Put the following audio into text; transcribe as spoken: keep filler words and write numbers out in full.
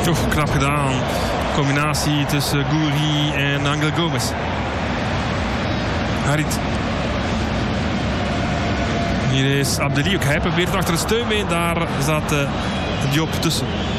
Toch knap gedaan. Combinatie tussen Gouiri en Angel Gomez. Harit. Hier is Abdelli ook. Hij probeert achter de steun mee. Daar zat uh, Diop tussen.